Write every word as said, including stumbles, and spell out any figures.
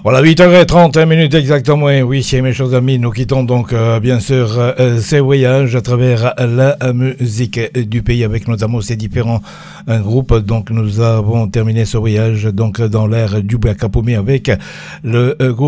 Voilà, huit heures trente minutes exactement. Oui, mes chers amis, nous quittons donc euh, bien sûr euh, ces voyages à travers la musique du pays avec notamment ces différents euh, groupes. Donc nous avons terminé ce voyage donc dans l'ère du Bakapoumi avec le euh, groupe